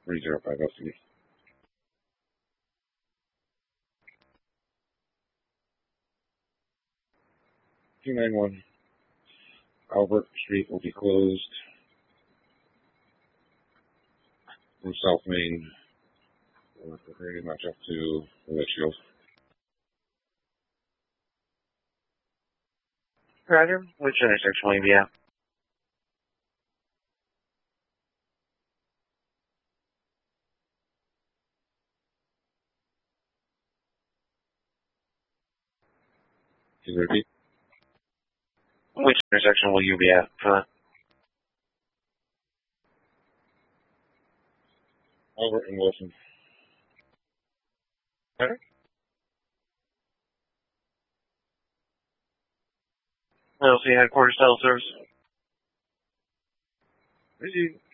305 LCD. 291 Albert Street will be closed from South Main. We're pretty much up to Litchfield. Roger. Which intersection will you be at? Can you repeat? Which intersection will you be at for that? Albert and Wilson. Okay. LC headquarters cell service.